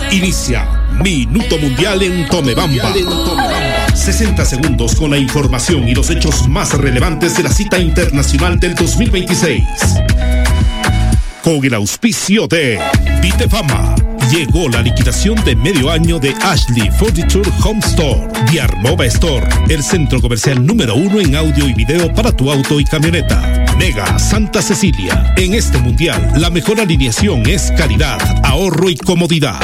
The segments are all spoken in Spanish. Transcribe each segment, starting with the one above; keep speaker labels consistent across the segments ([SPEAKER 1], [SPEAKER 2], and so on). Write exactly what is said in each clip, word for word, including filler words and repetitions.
[SPEAKER 1] Inicia Minuto Mundial en Tomebamba. sesenta segundos con la información y los hechos más relevantes de la cita internacional del dos mil veintiséis. Con el auspicio de Vitefama. Llegó la liquidación de medio año de Ashley Furniture Home Store. Diarmova Store, el centro comercial número uno en audio y video para tu auto y camioneta. Mega Santa Cecilia. En este mundial, la mejor alineación es calidad, ahorro y comodidad.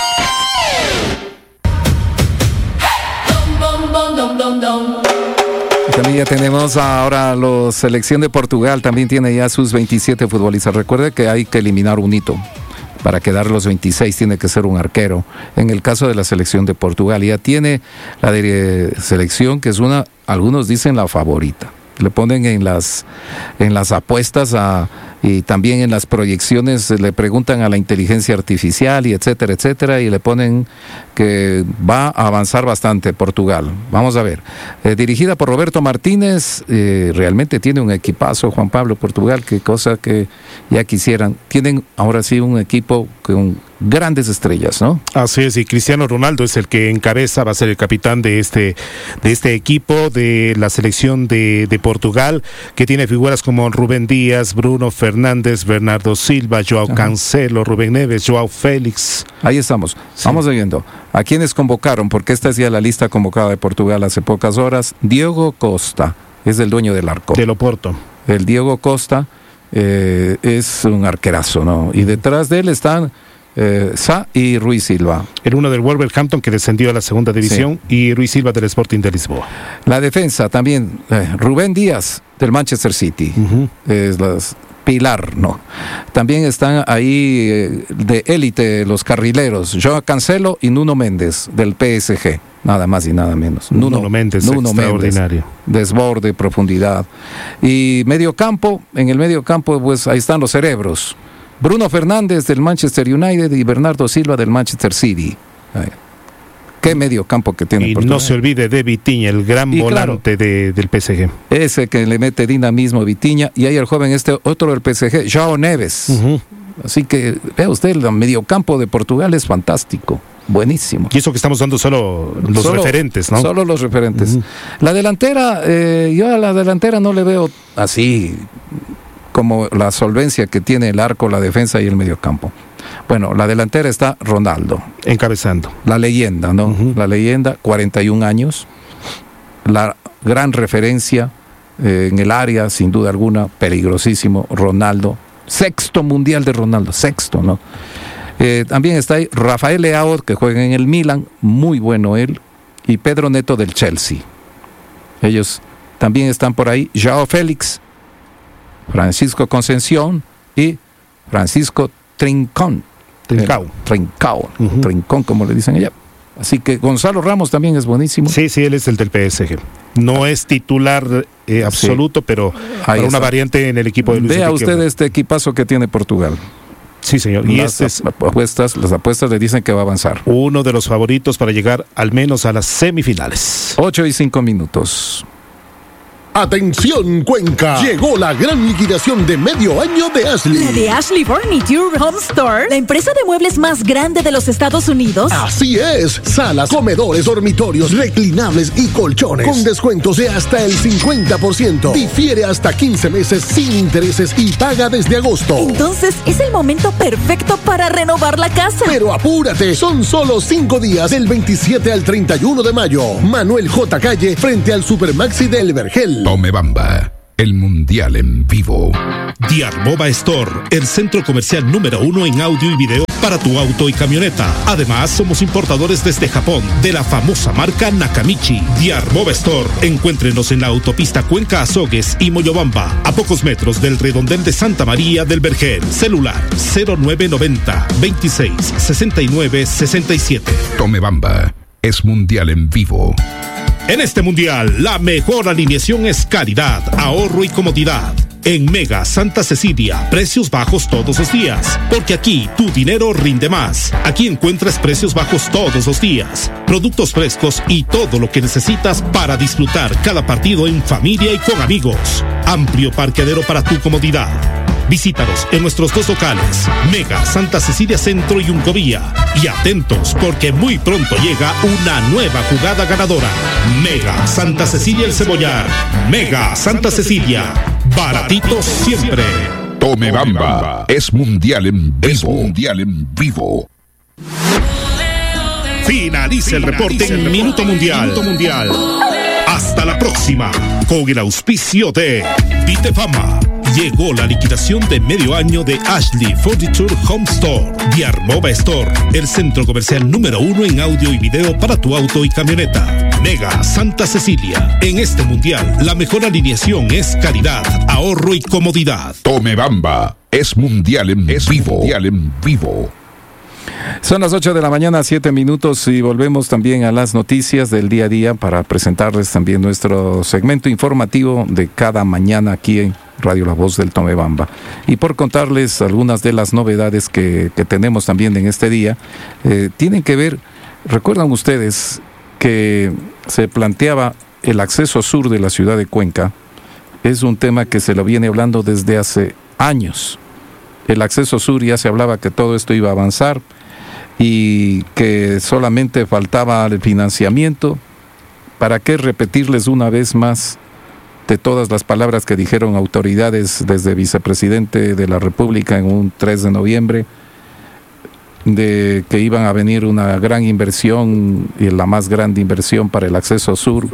[SPEAKER 2] También ya tenemos ahora la selección de Portugal, también tiene ya sus veintisiete futbolistas. Recuerde que hay que eliminar un hito. Para quedar los veintiséis tiene que ser un arquero. En el caso de la selección de Portugal, ya tiene la de selección que es una, algunos dicen la favorita. Le ponen en las, en las apuestas a, y también en las proyecciones, le preguntan a la inteligencia artificial y etcétera, etcétera, y le ponen que va a avanzar bastante Portugal. Vamos a ver. Eh, dirigida por Roberto Martínez, eh, realmente tiene un equipazo, Juan Pablo, Portugal, que cosa que ya quisieran. Tienen ahora sí un equipo con grandes estrellas, ¿no?
[SPEAKER 3] Así es, y Cristiano Ronaldo es el que encabeza, va a ser el capitán de este, de este equipo, de la selección de, de Portugal, que tiene figuras como Rubén Díaz, Bruno Fernández, Bernardo Silva, Joao Ajá. Cancelo, Rubén Neves, Joao Félix.
[SPEAKER 2] Ahí estamos. Sí. Vamos siguiendo. ¿A quiénes convocaron? Porque esta es ya la lista convocada de Portugal hace pocas horas. Diego Costa es el dueño del arco.
[SPEAKER 3] Del Oporto.
[SPEAKER 2] El Diego Costa eh, es un arquerazo, ¿no? Y detrás de él están Eh, Sá y Ruiz Silva.
[SPEAKER 3] El uno del Wolverhampton, que descendió a la segunda división, sí. Y Ruiz Silva del Sporting de Lisboa.
[SPEAKER 2] La defensa también, eh, Rubén Díaz del Manchester City, uh-huh. es las pilar, ¿no? También están ahí eh, de élite los carrileros, Joao Cancelo y Nuno Méndez del P S G, nada más y nada menos.
[SPEAKER 3] Nuno, Nuno Méndez,
[SPEAKER 2] Nuno
[SPEAKER 3] extraordinario.
[SPEAKER 2] Méndez, desborde, profundidad. Y medio campo, en el medio campo, pues ahí están los cerebros. Bruno Fernández del Manchester United y Bernardo Silva del Manchester City. Ay, qué medio campo que tiene
[SPEAKER 3] y
[SPEAKER 2] Portugal.
[SPEAKER 3] No se olvide de Vitinha, el gran y volante claro, de, del P S G.
[SPEAKER 2] Ese que le mete dinamismo, Vitinha, y ahí el joven este otro del P S G, Joao Neves. Uh-huh. Así que vea usted, el medio campo de Portugal es fantástico. Buenísimo.
[SPEAKER 3] Y eso que estamos dando solo los solo, referentes, ¿no?
[SPEAKER 2] Solo los referentes. Uh-huh. La delantera, eh, yo a la delantera no le veo así como la solvencia que tiene el arco, la defensa y el mediocampo. Bueno, la delantera está Ronaldo.
[SPEAKER 3] Encabezando.
[SPEAKER 2] La leyenda, ¿no? Uh-huh. La leyenda, cuarenta y un años. La gran referencia eh, en el área, sin duda alguna, peligrosísimo, Ronaldo. Sexto mundial de Ronaldo, sexto, ¿no? Eh, también está ahí Rafael Leao, que juega en el Milan, muy bueno él, y Pedro Neto del Chelsea. Ellos también están por ahí. Joao Félix, Francisco Concepción y Francisco Trincón.
[SPEAKER 3] Trincao.
[SPEAKER 2] Eh, Trincao, uh-huh. Trincón, como le dicen allá. Así que Gonzalo Ramos también es buenísimo.
[SPEAKER 3] Sí, sí, él es el del P S G. No es titular eh, absoluto, sí. Pero para una variante en el equipo de Luis
[SPEAKER 2] Vea
[SPEAKER 3] Enrique.
[SPEAKER 2] usted este equipazo que tiene Portugal.
[SPEAKER 3] Sí, señor. Y
[SPEAKER 2] las,
[SPEAKER 3] este es
[SPEAKER 2] apuestas, las apuestas le dicen que va a avanzar.
[SPEAKER 3] Uno de los favoritos para llegar al menos a las semifinales.
[SPEAKER 2] Ocho y cinco minutos.
[SPEAKER 4] Atención Cuenca, llegó la gran liquidación de medio año de Ashley.
[SPEAKER 5] ¿La de Ashley Furniture Home Store? ¿La empresa de muebles más grande de los Estados Unidos?
[SPEAKER 4] Así es, salas, comedores, dormitorios, reclinables y colchones, con descuentos de hasta el cincuenta por ciento. Difiere hasta quince meses sin intereses y paga desde agosto.
[SPEAKER 5] Entonces es el momento perfecto para renovar la casa.
[SPEAKER 4] Pero apúrate, son solo cinco días, del veintisiete al treinta y uno de mayo. Manuel J. Calle, frente al Supermaxi del Vergel.
[SPEAKER 1] Tomebamba, el mundial en vivo. Diarmova Store, el centro comercial número uno en audio y video para tu auto y camioneta. Además, somos importadores desde Japón de la famosa marca Nakamichi. Diarmova Store, encuéntrenos en la autopista Cuenca Azogues y Moyobamba, a pocos metros del redondel de Santa María del Vergel. Celular cero nueve noventa, veintiséis, sesenta y nueve, sesenta y siete. Tomebamba es mundial en vivo. En este mundial, la mejor alineación es calidad, ahorro y comodidad. En Mega Santa Cecilia, precios bajos todos los días, porque aquí tu dinero rinde más. Aquí encuentras precios bajos todos los días, productos frescos y todo lo que necesitas para disfrutar cada partido en familia y con amigos. Amplio parqueadero para tu comodidad. Visítanos en nuestros dos locales, Mega Santa Cecilia Centro y Uncovía. Y atentos, porque muy pronto llega una nueva jugada ganadora. Mega Santa Cecilia El Cebollar. Mega Santa Cecilia. Baratitos siempre.
[SPEAKER 6] Tome Bamba es mundial en vivo. Es mundial en vivo.
[SPEAKER 1] Finaliza el reporte en Minuto Mundial. Minuto Mundial. Hasta la próxima. Con el auspicio de Vitefama. Llegó la liquidación de medio año de Ashley Furniture Home Store. Diarmova Store, el centro comercial número uno en audio y video para tu auto y camioneta. Mega Santa Cecilia. En este mundial, la mejor alineación es calidad, ahorro y comodidad.
[SPEAKER 6] Tome Bamba es mundial en es vivo. Mundial en vivo.
[SPEAKER 2] Son las ocho de la mañana, siete minutos, y volvemos también a las noticias del día a día para presentarles también nuestro segmento informativo de cada mañana aquí en Radio La Voz del Tome Bamba. Y por contarles algunas de las novedades que, que tenemos también en este día, eh, tienen que ver, recuerdan ustedes que se planteaba el acceso sur de la ciudad de Cuenca. Es un tema que se lo viene hablando desde hace años. El acceso sur, ya se hablaba que todo esto iba a avanzar y que solamente faltaba el financiamiento. ¿Para qué repetirles una vez más de todas las palabras que dijeron autoridades desde vicepresidente de la República en un tres de noviembre, de que iban a venir una gran inversión, y la más grande inversión para el acceso sur?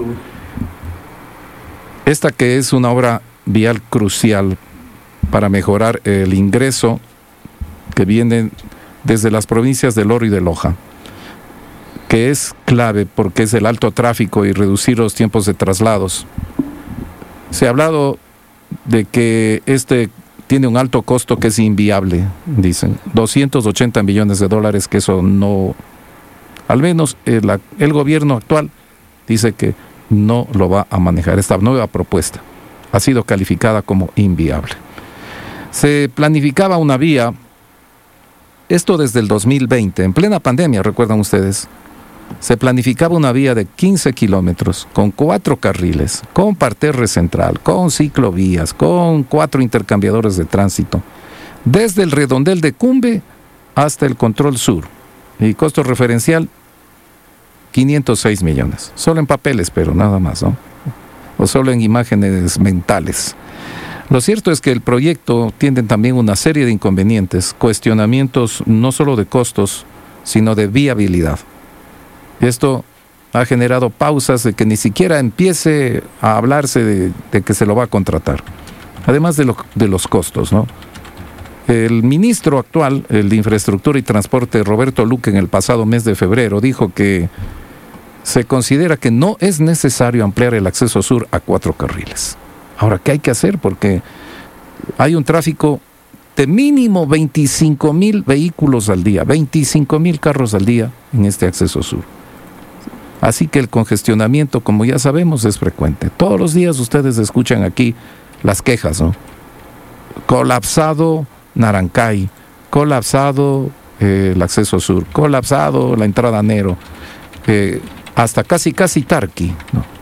[SPEAKER 2] Esta que es una obra vial crucial para mejorar el ingreso que viene desde las provincias del Oro y de Loja, que es clave porque es el alto tráfico y reducir los tiempos de traslados. Se ha hablado de que este tiene un alto costo que es inviable, dicen, doscientos ochenta millones de dólares, que eso no, al menos el, el gobierno actual dice que no lo va a manejar. Esta nueva propuesta ha sido calificada como inviable. Se planificaba una vía, esto desde el dos mil veinte, en plena pandemia, recuerdan ustedes, se planificaba una vía de quince kilómetros, con cuatro carriles, con parterre central, con ciclovías, con cuatro intercambiadores de tránsito, desde el redondel de Cumbe hasta el control sur, y costo referencial quinientos seis millones, solo en papeles, pero nada más, ¿no? O solo en imágenes mentales. Lo cierto es que el proyecto tiene también una serie de inconvenientes, cuestionamientos no solo de costos, sino de viabilidad. Esto ha generado pausas de que ni siquiera empiece a hablarse de, de que se lo va a contratar, además de, lo, de los costos, ¿no? El ministro actual, el de Infraestructura y Transporte, Roberto Luque, en el pasado mes de febrero, dijo que se considera que no es necesario ampliar el acceso sur a cuatro carriles. Ahora, ¿qué hay que hacer? Porque hay un tráfico de mínimo veinticinco mil vehículos al día, veinticinco mil carros al día en este acceso sur. Así que el congestionamiento, como ya sabemos, es frecuente. Todos los días ustedes escuchan aquí las quejas, ¿no? Colapsado Narancay, colapsado eh, el acceso sur, colapsado la entrada a Nero, eh, hasta casi casi Tarqui, ¿no?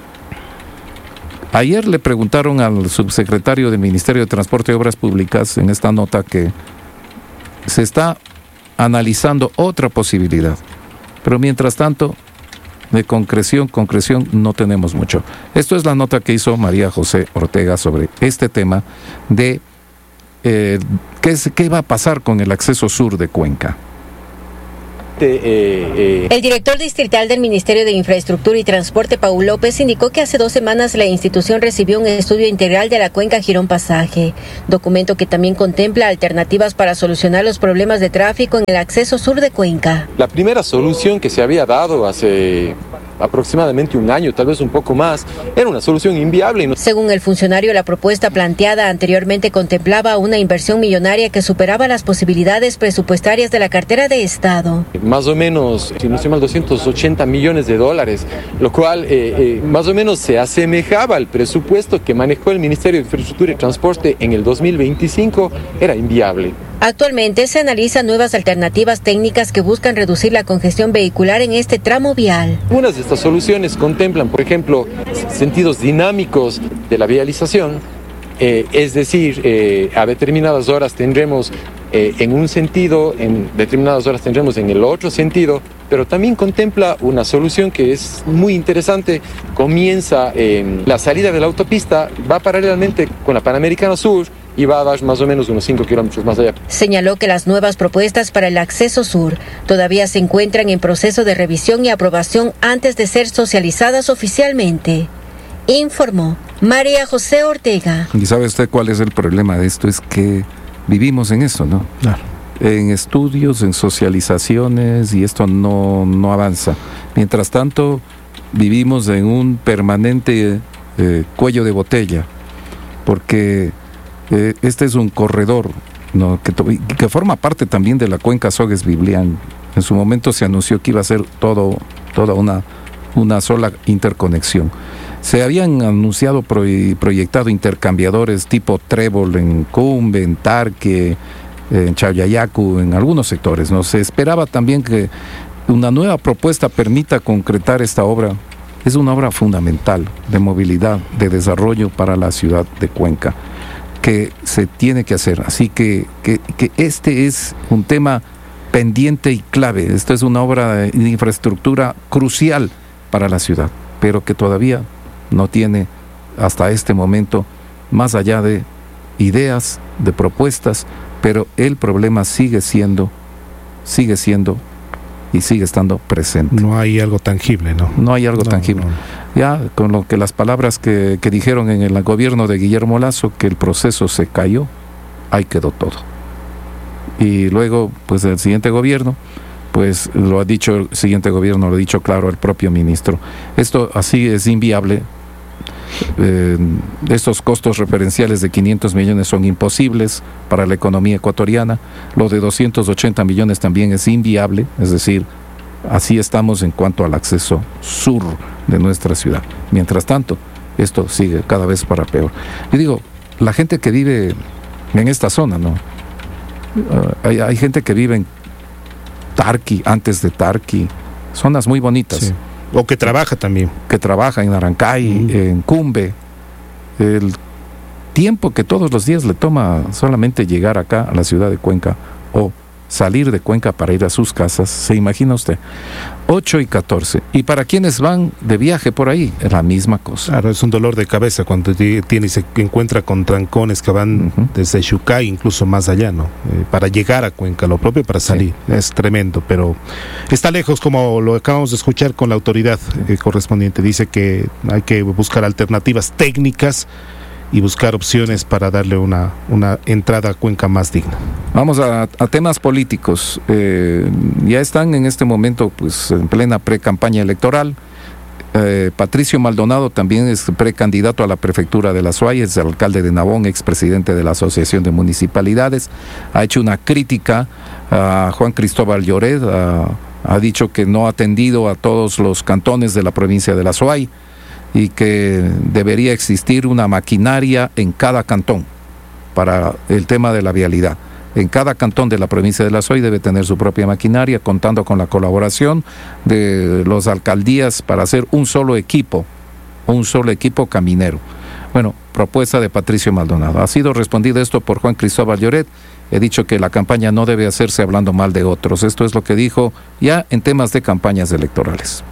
[SPEAKER 2] Ayer le preguntaron al subsecretario del Ministerio de Transporte y Obras Públicas en esta nota que se está analizando otra posibilidad, pero mientras tanto, de concreción, concreción no tenemos mucho. Esto es la nota que hizo María José Ortega sobre este tema de eh, qué, es, qué va a pasar con el acceso sur de Cuenca.
[SPEAKER 7] Eh, eh. El director distrital del Ministerio de Infraestructura y Transporte, Paul López, indicó que hace dos semanas la institución recibió un estudio integral de la cuenca Girón Pasaje, documento que también contempla alternativas para solucionar los problemas de tráfico en el acceso sur de Cuenca.
[SPEAKER 8] La primera solución que se había dado hace aproximadamente un año, tal vez un poco más, era una solución inviable.
[SPEAKER 7] Según el funcionario, la propuesta planteada anteriormente contemplaba una inversión millonaria que superaba las posibilidades presupuestarias de la cartera de Estado.
[SPEAKER 8] Más o menos, si no estoy mal, doscientos ochenta millones de dólares, lo cual eh, eh, más o menos se asemejaba al presupuesto que manejó el Ministerio de Infraestructura y Transporte en el dos mil veinticinco, era inviable.
[SPEAKER 7] Actualmente se analizan nuevas alternativas técnicas que buscan reducir la congestión vehicular en este tramo vial.
[SPEAKER 8] Algunas de estas soluciones contemplan, por ejemplo, sentidos dinámicos de la vialización, eh, es decir, eh, a determinadas horas tendremos eh, en un sentido, en determinadas horas tendremos en el otro sentido, pero también contempla una solución que es muy interesante. Comienza en la salida de la autopista, va paralelamente con la Panamericana Sur y va a dar más o menos unos cinco kilómetros más allá.
[SPEAKER 7] Señaló que las nuevas propuestas para el acceso sur todavía se encuentran en proceso de revisión y aprobación antes de ser socializadas oficialmente. Informó María José Ortega.
[SPEAKER 2] ¿Y sabe usted cuál es el problema de esto? Es que vivimos en eso, ¿no?
[SPEAKER 3] Claro.
[SPEAKER 2] En estudios, en socializaciones, y esto no, no avanza. Mientras tanto, vivimos en un permanente eh, cuello de botella, porque eh, este es un corredor, ¿no? que, to- que forma parte también de la cuenca Sogues-Biblián. En su momento se anunció que iba a ser todo, toda una, una sola interconexión. Se habían anunciado, proy- proyectado intercambiadores tipo Trébol en Cumbe, en Tarque, en Chayayacu, en algunos sectores, ¿no? Se esperaba también que una nueva propuesta permita concretar esta obra. Es una obra fundamental de movilidad, de desarrollo para la ciudad de Cuenca, que se tiene que hacer. Así que, que, que este es un tema pendiente y clave. Esta es una obra de infraestructura crucial para la ciudad, pero que todavía no tiene hasta este momento, más allá de ideas, de propuestas, pero el problema sigue siendo, sigue siendo y sigue estando presente.
[SPEAKER 3] No hay algo tangible, ¿no?
[SPEAKER 2] No hay algo
[SPEAKER 3] No,
[SPEAKER 2] tangible.
[SPEAKER 3] no.
[SPEAKER 2] Ya con lo que las palabras que, que dijeron en el gobierno de Guillermo Lasso, que el proceso se cayó, ahí quedó todo. Y luego, pues el siguiente gobierno, pues lo ha dicho el siguiente gobierno, lo ha dicho claro el propio ministro. Esto así es inviable. Eh, estos costos referenciales de quinientos millones son imposibles para la economía ecuatoriana. Lo de doscientos ochenta millones también es inviable, es decir, así estamos en cuanto al acceso sur de nuestra ciudad. Mientras tanto, esto sigue cada vez para peor. Yo digo, la gente que vive en esta zona, ¿no? Uh, hay, hay gente que vive en Tarqui, antes de Tarqui, zonas muy bonitas.
[SPEAKER 3] Sí. O que trabaja también.
[SPEAKER 2] Que trabaja en Arancay, uh-huh. en Cumbe. El tiempo que todos los días le toma solamente llegar acá a la ciudad de Cuenca o salir de Cuenca para ir a sus casas, ¿se imagina usted? ocho y catorce. Y para quienes van de viaje por ahí, es la misma cosa.
[SPEAKER 3] Claro, es un dolor de cabeza cuando tiene y se encuentra con trancones que van uh-huh. desde Xucay, incluso más allá, ¿no? Eh, para llegar a Cuenca, lo propio para salir. Sí. Es tremendo, pero está lejos, como lo acabamos de escuchar con la autoridad eh, correspondiente. Dice que hay que buscar alternativas técnicas y buscar opciones para darle una, una entrada a Cuenca más digna.
[SPEAKER 2] Vamos a, a temas políticos. Eh, ya están en este momento pues en plena pre-campaña electoral. Eh, Patricio Maldonado también es precandidato a la prefectura de La Suay, es el alcalde de Nabón, expresidente de la Asociación de Municipalidades. Ha hecho una crítica a Juan Cristóbal Lloret, a, ha dicho que no ha atendido a todos los cantones de la provincia de La Suay y que debería existir una maquinaria en cada cantón para el tema de la vialidad. En cada cantón de la provincia de La Suay debe tener su propia maquinaria, contando con la colaboración de las alcaldías para hacer un solo equipo, un solo equipo caminero. Bueno, propuesta de Patricio Maldonado. Ha sido respondido esto por Juan Cristóbal Lloret. He dicho que la campaña no debe hacerse hablando mal de otros. Esto es lo que dijo ya en temas de campañas electorales.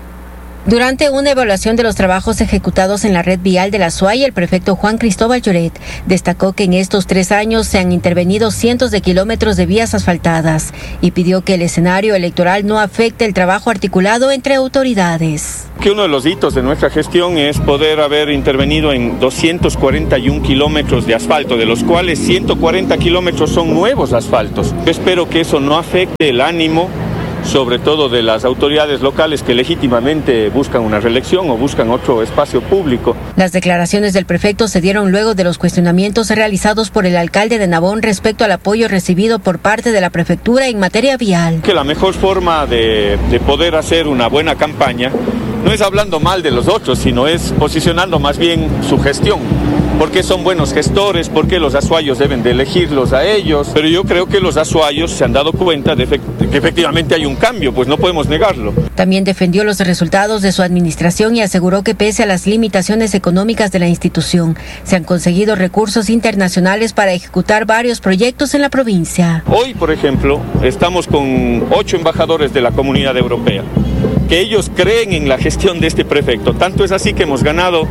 [SPEAKER 7] Durante una evaluación de los trabajos ejecutados en la red vial de La Suay, el prefecto Juan Cristóbal Lloret destacó que en estos tres años se han intervenido cientos de kilómetros de vías asfaltadas y pidió que el escenario electoral no afecte el trabajo articulado entre autoridades.
[SPEAKER 9] Que uno de los hitos de nuestra gestión es poder haber intervenido en doscientos cuarenta y un kilómetros de asfalto, de los cuales ciento cuarenta kilómetros son nuevos asfaltos. Yo espero que eso no afecte el ánimo, sobre todo de las autoridades locales que legítimamente buscan una reelección o buscan otro espacio público.
[SPEAKER 7] Las declaraciones del prefecto se dieron luego de los cuestionamientos realizados por el alcalde de Nabón respecto al apoyo recibido por parte de la prefectura en materia vial.
[SPEAKER 9] Que la mejor forma de, de poder hacer una buena campaña no es hablando mal de los otros, sino es posicionando más bien su gestión. por qué son buenos gestores, por qué los azuayos deben de elegirlos a ellos, pero yo creo que los azuayos se han dado cuenta de, efect- de que efectivamente hay un cambio, pues no podemos negarlo.
[SPEAKER 7] También defendió los resultados de su administración y aseguró que pese a las limitaciones económicas de la institución, se han conseguido recursos internacionales para ejecutar varios proyectos en la provincia.
[SPEAKER 9] Hoy, por ejemplo, estamos con ocho embajadores de la Comunidad Europea, que ellos creen en la gestión de este prefecto. Tanto es así que hemos ganado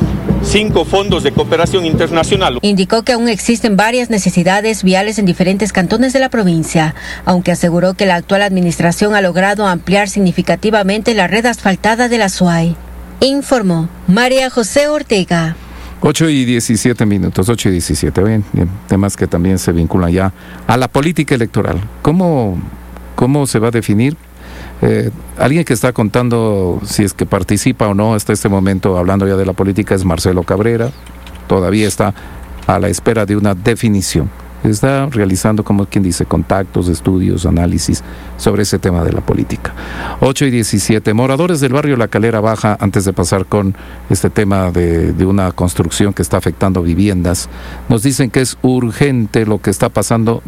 [SPEAKER 9] cinco fondos de cooperación internacional.
[SPEAKER 7] Indicó que aún existen varias necesidades viales en diferentes cantones de la provincia, aunque aseguró que la actual administración ha logrado ampliar significativamente la red asfaltada de la S U A Y. Informó María José Ortega.
[SPEAKER 2] ocho y diecisiete minutos, ocho y diecisiete, bien, bien, temas que también se vinculan ya a la política electoral. ¿Cómo, cómo se va a definir? Eh, alguien que está contando si es que participa o no hasta este momento, hablando ya de la política, es Marcelo Cabrera. Todavía está a la espera de una definición. Está realizando, como quien dice, contactos, estudios, análisis sobre ese tema de la política. ocho y diecisiete. Moradores del barrio La Calera Baja, antes de pasar con este tema de, de una construcción que está afectando viviendas, nos dicen que es urgente lo que está pasando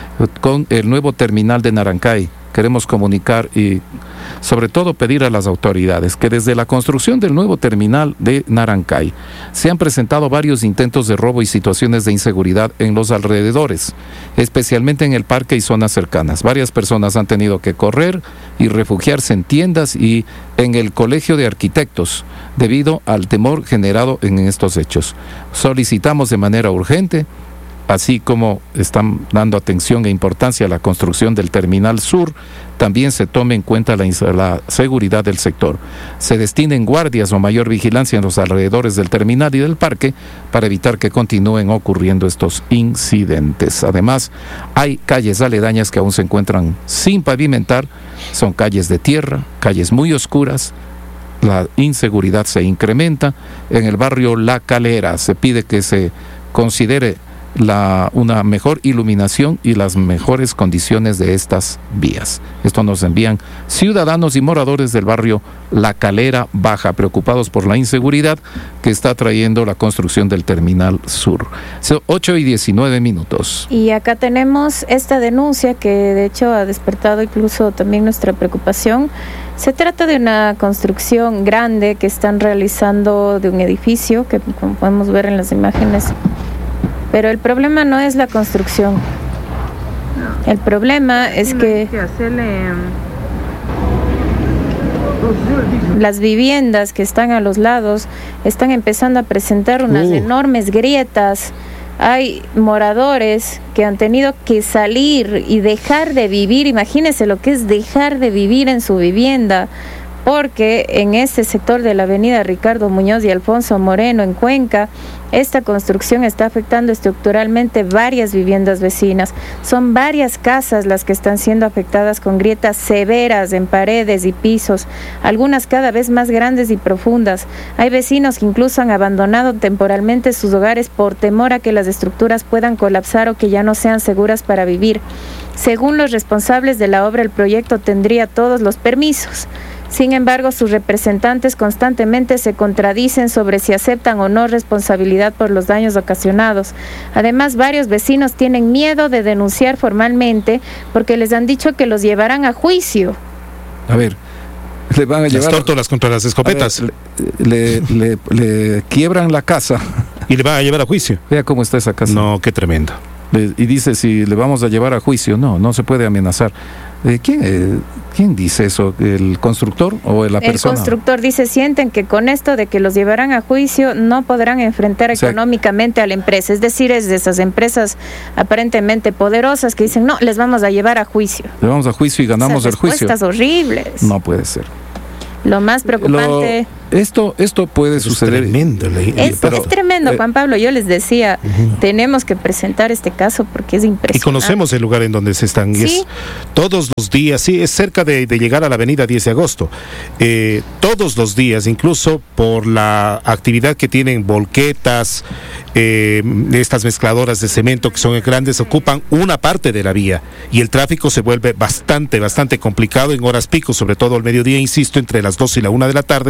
[SPEAKER 2] con el nuevo terminal de Narancay. Queremos comunicar y sobre todo pedir a las autoridades que desde la construcción del nuevo terminal de Narancay se han presentado varios intentos de robo y situaciones de inseguridad en los alrededores, especialmente en el parque y zonas cercanas. Varias personas han tenido que correr y refugiarse en tiendas y en el Colegio de Arquitectos debido al temor generado en estos hechos. Solicitamos de manera urgente, así como están dando atención e importancia a la construcción del Terminal Sur, también se tome en cuenta la, la seguridad del sector. Se destinen guardias o mayor vigilancia en los alrededores del terminal y del parque para evitar que continúen ocurriendo estos incidentes. Además, hay calles aledañas que aún se encuentran sin pavimentar, son calles de tierra, calles muy oscuras. La inseguridad se incrementa. En el barrio La Calera se pide que se considere La, una mejor iluminación y las mejores condiciones de estas vías. Esto nos envían ciudadanos y moradores del barrio La Calera Baja, preocupados por la inseguridad que está trayendo la construcción del Terminal Sur. ocho y diecinueve minutos.
[SPEAKER 10] Y acá tenemos esta denuncia que de hecho ha despertado incluso también nuestra preocupación. Se trata de una construcción grande que están realizando de un edificio que, como podemos ver en las imágenes, pero el problema no es la construcción. El problema es que las viviendas que están a los lados están empezando a presentar unas uh. enormes grietas. Hay moradores que han tenido que salir y dejar de vivir. Imagínense lo que es dejar de vivir en su vivienda, porque en este sector de la avenida Ricardo Muñoz y Alfonso Moreno, en Cuenca, esta construcción está afectando estructuralmente varias viviendas vecinas. Son varias casas las que están siendo afectadas con grietas severas en paredes y pisos, algunas cada vez más grandes y profundas. Hay vecinos que incluso han abandonado temporalmente sus hogares por temor a que las estructuras puedan colapsar o que ya no sean seguras para vivir. Según los responsables de la obra, el proyecto tendría todos los permisos. Sin embargo, sus representantes constantemente se contradicen sobre si aceptan o no responsabilidad por los daños ocasionados. Además, varios vecinos tienen miedo de denunciar formalmente porque les han dicho que los llevarán a juicio.
[SPEAKER 2] A ver, le van a llevar
[SPEAKER 3] las tórtolas contra las escopetas.
[SPEAKER 2] Ver, le, le, le, le quiebran la casa.
[SPEAKER 3] Y le van a llevar a juicio.
[SPEAKER 2] Vea cómo está esa casa.
[SPEAKER 3] No, qué tremendo.
[SPEAKER 2] Le, y dice, si le vamos a llevar a juicio, no, no se puede amenazar. Eh, ¿quién, eh, ¿Quién dice eso? ¿El constructor o la persona?
[SPEAKER 10] El constructor dice, sienten que con esto de que los llevarán a juicio no podrán enfrentar o sea, económicamente a la empresa. Es decir, es de esas empresas aparentemente poderosas que dicen, no, les vamos a llevar a juicio.
[SPEAKER 2] Le vamos a juicio y ganamos el juicio.
[SPEAKER 10] Respuestas horribles.
[SPEAKER 2] No puede ser.
[SPEAKER 10] Lo más preocupante...
[SPEAKER 2] Lo, esto, esto puede
[SPEAKER 3] es
[SPEAKER 2] suceder.
[SPEAKER 3] Tremendo,
[SPEAKER 10] es, pero, es tremendo, Juan Pablo. Yo les decía, uh-huh. tenemos que presentar este caso porque es impresionante.
[SPEAKER 3] Y conocemos el lugar en donde se están.
[SPEAKER 10] ¿Sí?
[SPEAKER 3] Es, todos los días, sí, es cerca de, de llegar a la avenida diez de agosto. Eh, todos los días, incluso por la actividad que tienen volquetas, eh, estas mezcladoras de cemento que son grandes, ocupan una parte de la vía. Y el tráfico se vuelve bastante, bastante complicado en horas pico, sobre todo al mediodía, insisto, entre las dos y la una de la tarde, en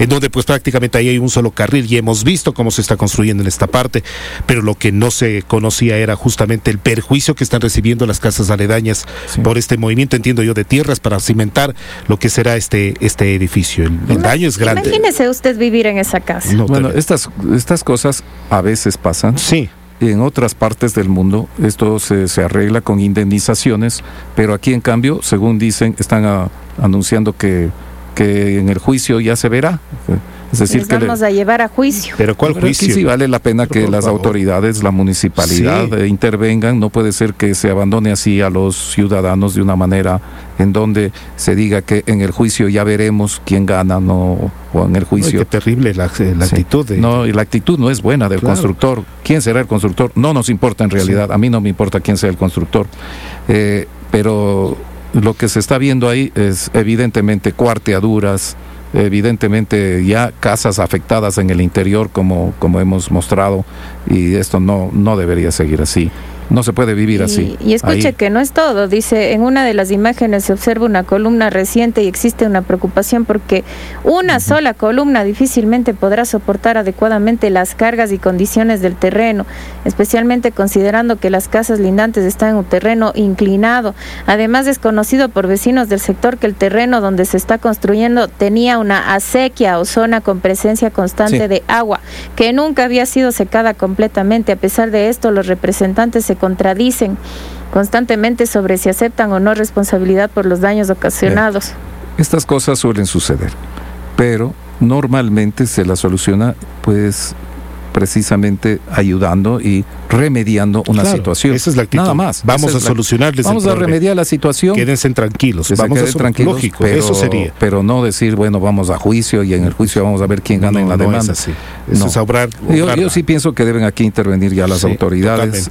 [SPEAKER 3] en donde pues prácticamente ahí hay un solo carril y hemos visto cómo se está construyendo en esta parte, pero lo que no se conocía era justamente el perjuicio que están recibiendo las casas aledañas sí. por este movimiento, entiendo yo, de tierras para cimentar lo que será este, este edificio. El, el daño es grande.
[SPEAKER 10] Imagínese usted vivir en esa casa.
[SPEAKER 2] No, bueno, estas, estas cosas a veces pasan.
[SPEAKER 3] Sí.
[SPEAKER 2] En otras partes del mundo esto se, se arregla con indemnizaciones, pero aquí en cambio, según dicen, están a, anunciando que, que en el juicio ya se verá. Es decir,
[SPEAKER 10] Les
[SPEAKER 2] que
[SPEAKER 10] vamos
[SPEAKER 2] le,
[SPEAKER 10] a llevar a juicio.
[SPEAKER 3] ¿Pero cuál
[SPEAKER 2] pero
[SPEAKER 3] juicio?
[SPEAKER 2] Aquí sí vale la pena que las autoridades, la municipalidad sí. eh, intervengan. No puede ser que se abandone así a los ciudadanos de una manera en donde se diga que en el juicio ya veremos quién gana, no, o en el juicio.
[SPEAKER 3] No, qué terrible la, la sí. actitud. De...
[SPEAKER 2] No, y la actitud no es buena del claro. constructor. ¿Quién será el constructor? No nos importa en realidad. Sí. A mí no me importa quién sea el constructor. Eh, pero lo que se está viendo ahí es evidentemente cuarteaduras, evidentemente ya casas afectadas en el interior como, como hemos mostrado, y esto no, no debería seguir así. No se puede vivir
[SPEAKER 10] y,
[SPEAKER 2] así.
[SPEAKER 10] Y escuche ahí. Que no es todo. Dice, en una de las imágenes se observa una columna reciente y existe una preocupación porque una uh-huh. sola columna difícilmente podrá soportar adecuadamente las cargas y condiciones del terreno, especialmente considerando que las casas lindantes están en un terreno inclinado. Además, es conocido por vecinos del sector que el terreno donde se está construyendo tenía una acequia o zona con presencia constante sí. de agua, que nunca había sido secada completamente. A pesar de esto, los representantes se contradicen constantemente sobre si aceptan o no responsabilidad por los daños ocasionados.
[SPEAKER 2] Estas cosas suelen suceder, pero normalmente se las soluciona pues precisamente ayudando y remediando una claro, situación.
[SPEAKER 3] Esa es la actitud.
[SPEAKER 2] Nada más.
[SPEAKER 3] Vamos a solucionarles
[SPEAKER 2] Vamos
[SPEAKER 3] el
[SPEAKER 2] a remediar la situación.
[SPEAKER 3] Quédense tranquilos. Vamos a
[SPEAKER 2] tranquilos.
[SPEAKER 3] Lógico,
[SPEAKER 2] pero,
[SPEAKER 3] eso sería.
[SPEAKER 2] Pero no decir, bueno, vamos a juicio y en el juicio vamos a ver quién gana
[SPEAKER 3] no,
[SPEAKER 2] en la
[SPEAKER 3] no
[SPEAKER 2] demanda.
[SPEAKER 3] Es así. Eso
[SPEAKER 2] no.
[SPEAKER 3] es obrar, obrar
[SPEAKER 2] yo, yo sí pienso que deben aquí intervenir ya las sí, autoridades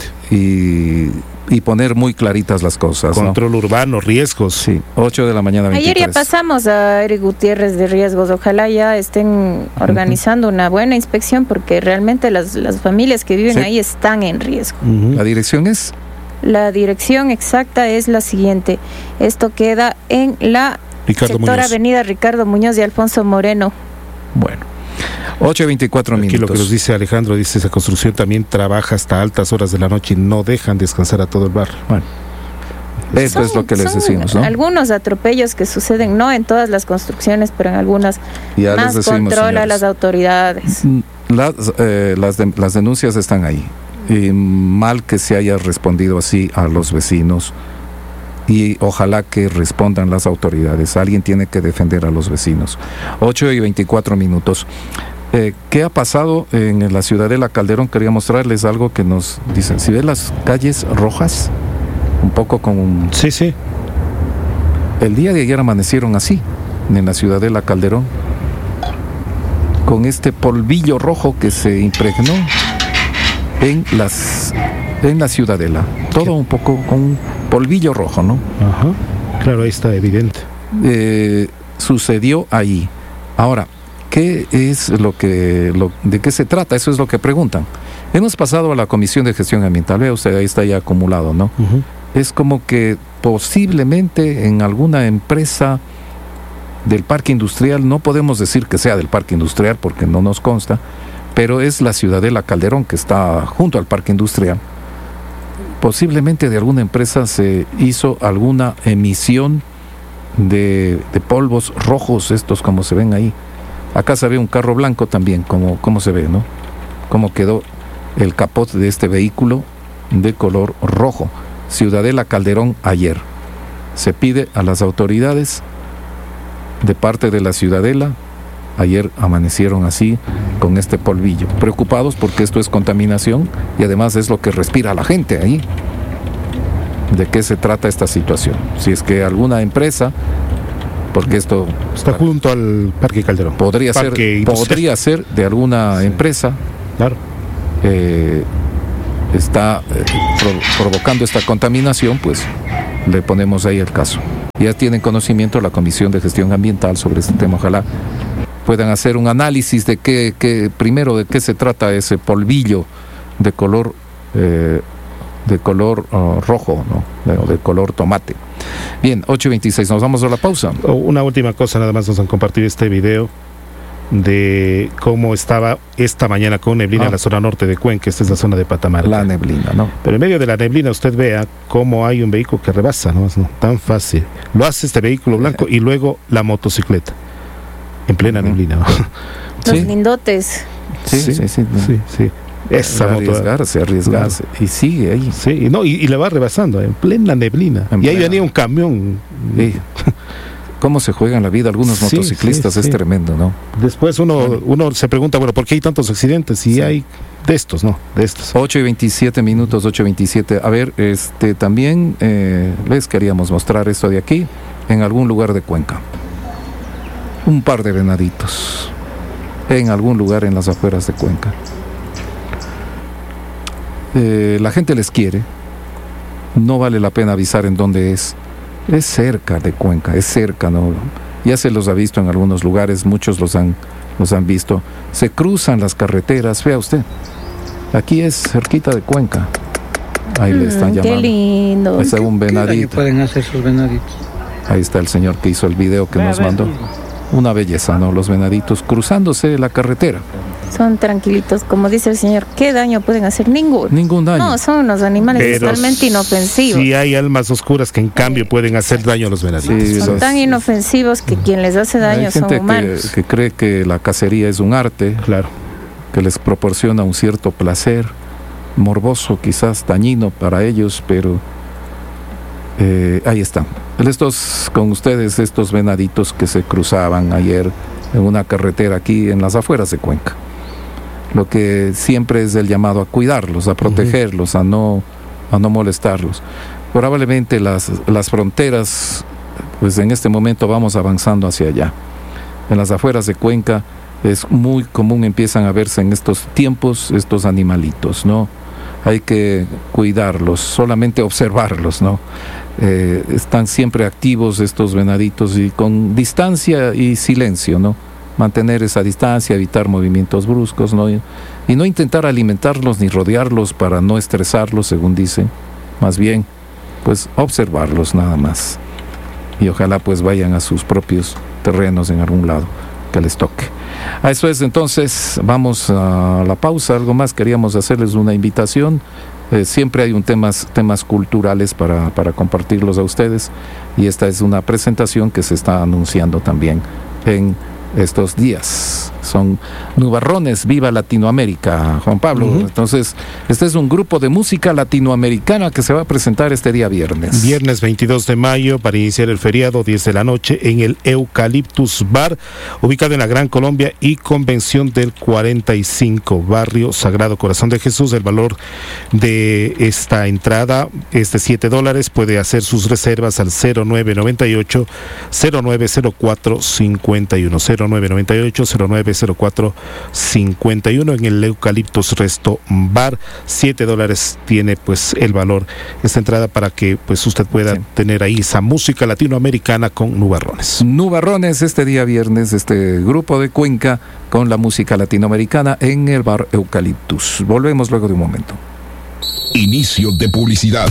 [SPEAKER 2] y, y poner muy claritas las cosas.
[SPEAKER 3] Control
[SPEAKER 2] ¿no?
[SPEAKER 3] urbano, riesgos.
[SPEAKER 2] Sí, ocho de la mañana veintitrés.
[SPEAKER 10] Ayer ya pasamos a Eric Gutiérrez de riesgos. Ojalá ya estén organizando uh-huh. una buena inspección porque realmente las, las familias que viven sí. ahí están en riesgo.
[SPEAKER 2] Uh-huh. ¿La dirección es?
[SPEAKER 10] La dirección exacta es la siguiente. Esto queda en la
[SPEAKER 3] Ricardo
[SPEAKER 10] sector
[SPEAKER 3] Muñoz.
[SPEAKER 10] Avenida Ricardo Muñoz y Alfonso Moreno.
[SPEAKER 2] Bueno. ocho y veinticuatro minutos.
[SPEAKER 3] Aquí lo que nos dice Alejandro, dice, esa construcción también trabaja hasta altas horas de la noche y no dejan descansar a todo el barrio.
[SPEAKER 2] Bueno, esto es lo que les decimos, ¿no?
[SPEAKER 10] Algunos atropellos que suceden, no en todas las construcciones, pero en algunas
[SPEAKER 2] ya
[SPEAKER 10] más
[SPEAKER 2] les decimos,
[SPEAKER 10] controla
[SPEAKER 2] señores.
[SPEAKER 10] Las autoridades.
[SPEAKER 2] Las, eh, las, de, las denuncias están ahí. Y mal que se haya respondido así a los vecinos. Y ojalá que respondan las autoridades. Alguien tiene que defender a los vecinos. ocho y veinticuatro minutos. Eh, ¿Qué ha pasado en la Ciudadela Calderón? Quería mostrarles algo que nos dicen. Si ven las calles rojas, un poco con...
[SPEAKER 3] Sí, sí.
[SPEAKER 2] El día de ayer amanecieron así, en la Ciudadela Calderón, con este polvillo rojo que se impregnó en las en la Ciudadela. Todo un poco con un polvillo rojo, ¿no?
[SPEAKER 3] Ajá. Claro, ahí está evidente.
[SPEAKER 2] Eh, sucedió ahí. Ahora, ¿qué es lo que, lo, de qué se trata? Eso es lo que preguntan. Hemos pasado a la Comisión de Gestión Ambiental. Vea usted, ahí está ya acumulado, ¿no? Uh-huh. Es como que posiblemente en alguna empresa del parque industrial, no podemos decir que sea del parque industrial porque no nos consta, pero es la Ciudadela Calderón que está junto al parque industrial. Posiblemente de alguna empresa se hizo alguna emisión de, de polvos rojos, estos como se ven ahí. Acá se ve un carro blanco también, como, como se ve, ¿no? Cómo quedó el capot de este vehículo de color rojo. Ciudadela Calderón ayer. Se pide a las autoridades de parte de la Ciudadela. Ayer amanecieron así, con este polvillo, preocupados porque esto es contaminación y además es lo que respira la gente ahí. ¿De qué se trata esta situación? Si es que alguna empresa, porque esto
[SPEAKER 3] está junto al Parque Calderón,
[SPEAKER 2] podría
[SPEAKER 3] parque
[SPEAKER 2] ser, podría ser de alguna sí. empresa,
[SPEAKER 3] claro,
[SPEAKER 2] eh, está eh, pro, provocando esta contaminación, pues le ponemos ahí el caso. Ya tienen conocimiento la Comisión de Gestión Ambiental sobre este tema. Ojalá puedan hacer un análisis de qué, qué primero de qué se trata ese polvillo de color eh, de color uh, rojo, ¿no? De, de color tomate. Bien, ocho y veintiséis, nos vamos a la pausa.
[SPEAKER 3] Una última cosa, nada más nos han compartido este video de cómo estaba esta mañana con neblina ah. en la zona norte de Cuenca. Esta es la zona de Patamarca.
[SPEAKER 2] La neblina, ¿no?
[SPEAKER 3] Pero en medio de la neblina usted vea cómo hay un vehículo que rebasa, ¿no? Es no, tan fácil. Lo hace este vehículo blanco y luego la motocicleta en plena uh-huh. neblina, ¿no?
[SPEAKER 10] Los ¿Sí? lindotes.
[SPEAKER 2] Sí, sí, sí. sí, no.
[SPEAKER 3] sí, sí. Esa
[SPEAKER 2] arriesgarse, moto, arriesgarse. Claro. Y sigue ahí.
[SPEAKER 3] Sí, no, y, y le va rebasando en plena neblina. En y plena. Ahí venía un camión.
[SPEAKER 2] Sí. ¿Cómo se juegan la vida algunos sí, motociclistas? Sí, sí. Es tremendo, ¿no?
[SPEAKER 3] Después uno, uno se pregunta, bueno, ¿por qué hay tantos accidentes? Y sí. hay de estos, ¿no? De estos.
[SPEAKER 2] ocho y veintisiete minutos, ocho y veintisiete. A ver, este también eh, les queríamos mostrar esto de aquí, en algún lugar de Cuenca. Un par de venaditos. En algún lugar en las afueras de Cuenca. Eh, la gente les quiere, no vale la pena avisar en dónde es, es cerca de Cuenca, es cerca, ¿no? Ya se los ha visto en algunos lugares, muchos los han, los han visto, se cruzan las carreteras, vea usted, aquí es cerquita de Cuenca, ahí mm, le están llamando.
[SPEAKER 10] Qué lindo.
[SPEAKER 2] Es un venadito.
[SPEAKER 11] ¿Qué pueden hacer sus venaditos?
[SPEAKER 2] Ahí está el señor que hizo el video que nos mandó. Una belleza, ¿no? Los venaditos cruzándose la carretera.
[SPEAKER 10] Son tranquilitos, como dice el señor. ¿Qué daño pueden hacer? Ningún.
[SPEAKER 2] Ningún daño.
[SPEAKER 10] No, son unos animales Pero totalmente inofensivos.
[SPEAKER 3] Sí hay almas oscuras que en cambio pueden hacer daño a los venaditos.
[SPEAKER 10] Sí, son los... tan inofensivos que quien les hace daño
[SPEAKER 2] hay
[SPEAKER 10] son
[SPEAKER 2] gente
[SPEAKER 10] humanos.
[SPEAKER 2] Que, que cree que la cacería es un arte,
[SPEAKER 3] claro,
[SPEAKER 2] que les proporciona un cierto placer, morboso, quizás dañino para ellos, pero eh, ahí están. Estos con ustedes, estos venaditos que se cruzaban ayer en una carretera aquí en las afueras de Cuenca. Lo que siempre es el llamado a cuidarlos, a protegerlos, uh-huh. a no a no molestarlos. Probablemente las, las fronteras, pues en este momento vamos avanzando hacia allá. En las afueras de Cuenca es muy común, empiezan a verse en estos tiempos estos animalitos, ¿no? Hay que cuidarlos, solamente observarlos, ¿no? Eh, están siempre activos estos venaditos y con distancia y silencio, ¿no? Mantener esa distancia, evitar movimientos bruscos, ¿no? Y, y no intentar alimentarlos ni rodearlos para no estresarlos, según dicen. Más bien, pues observarlos nada más. Y ojalá pues vayan a sus propios terrenos en algún lado que les toque. A eso es, entonces, vamos a la pausa. Algo más, queríamos hacerles una invitación. Eh, siempre hay un temas, temas culturales para, para compartirlos a ustedes. Y esta es una presentación que se está anunciando también en estos días. Son Nubarrones Viva Latinoamérica, Juan Pablo. Uh-huh. Entonces, este es un grupo de música latinoamericana que se va a presentar este día viernes.
[SPEAKER 3] Viernes veintidós de mayo, para iniciar el feriado, diez de la noche, en el Eucaliptus Bar, ubicado en la Gran Colombia y Convención del cuarenta y cinco, Barrio Sagrado Corazón de Jesús. El valor de esta entrada es de siete dólares. Puede hacer sus reservas al cero nueve noventa y ocho, cero nueve cero cuatro cincuenta y uno, cero nueve noventa y ocho, cero nueve cero cuatro cincuenta y uno en el Eucaliptus Resto Bar. siete dólares tiene pues el valor esta entrada para que pues usted pueda sí. tener ahí esa música latinoamericana con Nubarrones.
[SPEAKER 2] Nubarrones este día viernes, este grupo de Cuenca con la música latinoamericana en el Bar Eucaliptus. Volvemos luego de un momento.
[SPEAKER 6] Inicio de publicidad.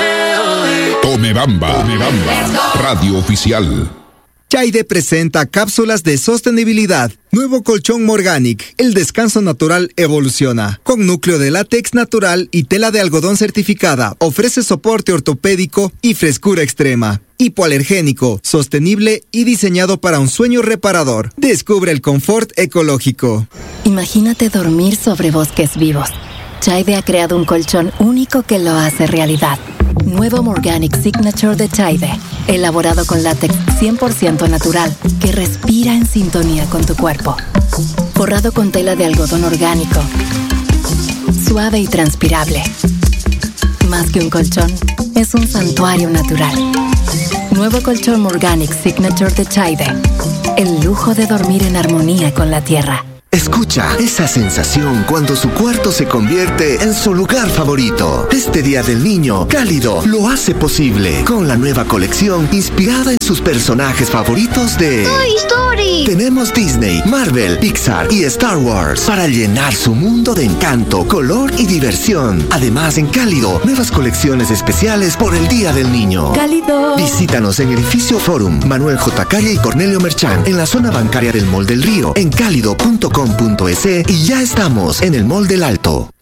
[SPEAKER 6] Tome Bamba, Tome Bamba, radio oficial.
[SPEAKER 12] Chaide presenta cápsulas de sostenibilidad. Nuevo colchón Morganic. El descanso natural evoluciona. Con núcleo de látex natural y tela de algodón certificada. Ofrece soporte ortopédico y frescura extrema. Hipoalergénico, sostenible y diseñado para un sueño reparador. Descubre el confort ecológico.
[SPEAKER 13] Imagínate dormir sobre bosques vivos. Chaide ha creado un colchón único que lo hace realidad. Nuevo Morganic Signature de Chaide, elaborado con látex cien por ciento natural, que respira en sintonía con tu cuerpo. Forrado con tela de algodón orgánico, suave y transpirable. Más que un colchón, es un santuario natural. Nuevo colchón Morganic Signature de Chaide, el lujo de dormir en armonía con la tierra.
[SPEAKER 14] Escucha esa sensación cuando su cuarto se convierte en su lugar favorito. Este Día del Niño, Cálido lo hace posible con la nueva colección inspirada en sus personajes favoritos de
[SPEAKER 15] Toy Story.
[SPEAKER 14] Tenemos Disney, Marvel, Pixar y Star Wars para llenar su mundo de encanto, color y diversión. Además, en Cálido, nuevas colecciones especiales por el Día del Niño.
[SPEAKER 13] Cálido.
[SPEAKER 14] Visítanos en Edificio Forum, Manuel J. Calle y Cornelio Merchán, en la zona bancaria del Mall del Río, en cálido punto com punto es y ya estamos en el Mall del Alto.